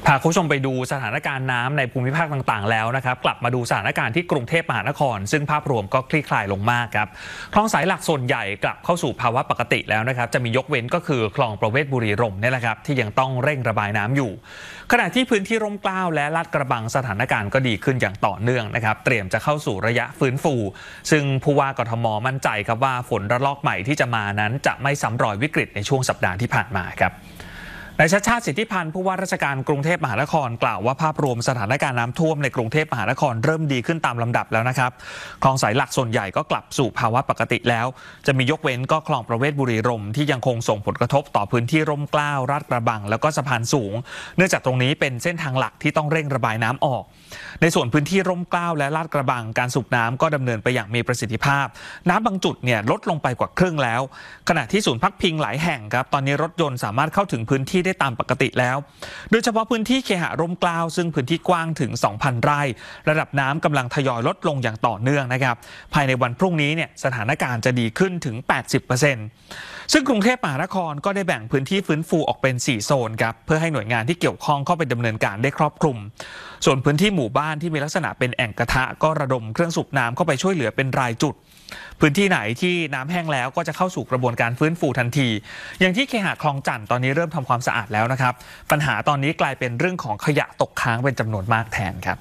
พาคุณผู้ชมไปดูสถานการณ์น้ำในภูมิภาคต่างๆแล้วนะครับกลับมาดูสถานการณ์ที่กรุงเทพมหานครซึ่งภาพรวมก็คลี่คลายลงมากครับคลองสายหลักส่วนใหญ่กลับเข้าสู่ภาวะปกติแล้วนะครับจะมียกเว้นก็คือคลองประเวศบุรีรมย์นี่แหละครับที่ยังต้องเร่งระบายน้ำอยู่ขณะที่พื้นที่ร่มเกล้าและลาดกระบังสถานการณ์ก็ดีขึ้นอย่างต่อเนื่องนะครับเตรียมจะเข้าสู่ระยะฟื้นฟูซึ่งผู้ว่ากทมมั่นใจครับว่าฝนระลอกใหม่ที่จะมานั้นจะไม่ซ้ำรอยวิกฤตในช่วงสัปดาห์ที่ผ่านมาครับนายชัชชาติ สิทธิพันธ์ผู้ว่าราชการกรุงเทพมหานครกล่าวว่าภาพรวมสถานการณ์น้ำท่วมในกรุงเทพมหานครเริ่มดีขึ้นตามลำดับแล้วนะครับคลองสายหลักส่วนใหญ่ก็กลับสู่ภาวะปกติแล้วจะมียกเว้นก็คลองประเวศบุรีรมย์ที่ยังคงส่งผลกระทบต่อพื้นที่ร่มเกล้าลาดกระบังแล้วก็สะพานสูงเนื่องจากตรงนี้เป็นเส้นทางหลักที่ต้องเร่งระบายน้ำออกในส่วนพื้นที่ร่มเกล้าและลาดกระบังการสูบน้ำก็ดำเนินไปอย่างมีประสิทธิภาพน้ำบางจุดเนี่ยลดลงไปกว่าครึ่งแล้วขณะที่ศูนย์พักพิงหลายแห่งครับตอนนี้รถยนต์สามารถเข้าถึงพื้นที่ได้ตามปกติแล้วโดยเฉพาะพื้นที่เคหะร่มเกล้าซึ่งพื้นที่กว้างถึง 2,000 ไร่ระดับน้ำกำลังทยอยลดลงอย่างต่อเนื่องนะครับภายในวันพรุ่งนี้เนี่ยสถานการณ์จะดีขึ้นถึง 80%ซึ่งกรุงเทพมหานครก็ได้แบ่งพื้นที่ฟื้นฟูออกเป็น 4 โซนครับเพื่อให้หน่วยงานที่เกี่ยวข้องเข้าไปดำเนินการได้ครอบคลุมส่วนพื้นที่หมู่บ้านที่มีลักษณะเป็นแอ่งกระทะก็ระดมเครื่องสูบน้ำเข้าไปช่วยเหลือเป็นรายจุดพื้นที่ไหนที่น้ำแห้งแล้วก็จะเข้าสู่กระบวนการฟื้นฟูทันทีอย่างที่เคหะคลองจันทน์ตอนนี้เริ่มทำความสะอาดแล้วนะครับปัญหาตอนนี้กลายเป็นเรื่องของขยะตกค้างเป็นจำนวนมากแทนครับ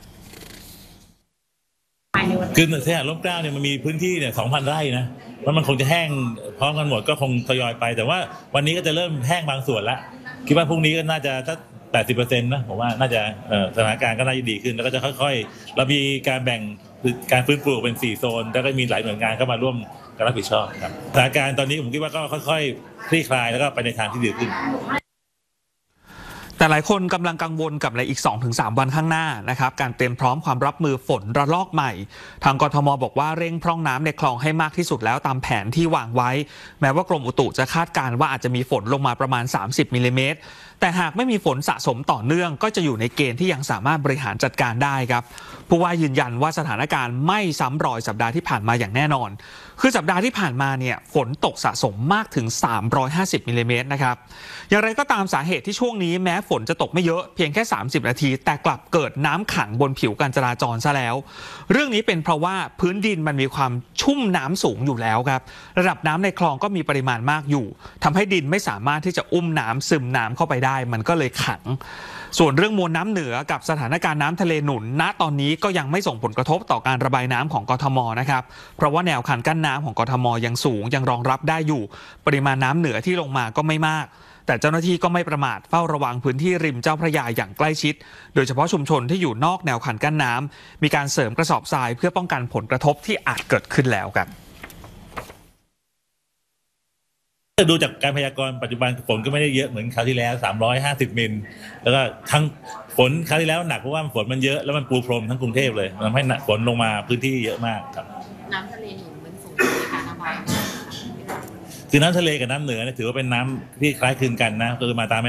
คือเคหะร่มเกล้าเนี่ยมันมีพื้นที่เนี่ย 2,000 ไร่นะแล้วมันคงจะแห้งพร้อมกันหมดก็คงทยอยไปแต่ว่าวันนี้ก็จะเริ่มแห้งบางส่วนแล้วคิดว่าพรุ่งนี้ก็น่าจะสัก 80% นะผมว่าน่าจะสถานการณ์ก็น่าจะดีขึ้นแล้วก็จะค่อยๆเรามีการแบ่งการฟื้นฟูเป็น 4 โซนแล้วก็มีหลายหน่วยงานเข้ามาร่วมกันรับผิดชอบครับสถานการณ์ตอนนี้ผมคิดว่าก็ค่อยๆคลี่คลายแล้วก็ไปในทางที่ดีขึ้นแต่หลายคนกำลังกังวลกับในอีก 2-3 วันข้างหน้านะครับการเตรียมพร้อมความรับมือฝนระลอกใหม่ทางกทมบอกว่าเร่งพร่องน้ำในคลองให้มากที่สุดแล้วตามแผนที่วางไว้แม้ว่ากรมอุตุจะคาดการณ์ว่าอาจจะมีฝนลงมาประมาณ30 มิลลิเมตรแต่หากไม่มีฝนสะสมต่อเนื่องก็จะอยู่ในเกณฑ์ที่ยังสามารถบริหารจัดการได้ครับผู้ว่ายืนยันว่าสถานการณ์ไม่ซ้ำรอยสัปดาห์ที่ผ่านมาอย่างแน่นอนคือสัปดาห์ที่ผ่านมาเนี่ยฝนตกสะสมมากถึง350 มิลลิเมตรนะครับอย่างไรก็ตามสาเหตุที่ช่วงนี้แม้ฝนจะตกไม่เยอะเพียงแค่30 นาทีแต่กลับเกิดน้ำขังบนผิวการจราจรซะแล้วเรื่องนี้เป็นเพราะว่าพื้นดินมันมีความชุ่มน้ำสูงอยู่แล้วครับระดับน้ำในคลองก็มีปริมาณมากอยู่ทำให้ดินไม่สามารถที่จะอุ้มน้ำซึมน้ำเข้าไปได้มันก็เลยขังส่วนเรื่องมวลน้ำเหนือกับสถานการณ์น้ำทะเลหนุนณตอนนี้ก็ยังไม่ส่งผลกระทบต่อการระบายน้ำของกทมนะครับเพราะว่าแนวคันกั้นน้ำของกทมยังสูงยังรองรับได้อยู่ปริมาณน้ำเหนือที่ลงมาก็ไม่มากแต่เจ้าหน้าที่ก็ไม่ประมาทเฝ้าระวังพื้นที่ริมเจ้าพระยาอย่างใกล้ชิดโดยเฉพาะชุมชนที่อยู่นอกแนวคันกั้นน้ำมีการเสริมกระสอบทรายเพื่อป้องกันผลกระทบที่อาจเกิดขึ้นแล้วครับดูจากการพยากรณ์ปัจจุบันฝนก็ไม่ได้เยอะเหมือนคราวที่แล้ว350 มิลแล้วก็ทั้งฝนคราวที่แล้วหนักเพราะว่าฝนมันเยอะแล้วมันปูพรมทั้งกรุงเทพเลยทำให้ฝนลงมาพื้นที่เยอะมากครับน้ำทะเลหนุนมันสูงในการระบายคือน้ำทะเลกับน้ำเหนือเนี่ยถือว่าเป็นน้ำที่คล้ายคลึงกันนะคือมาตาม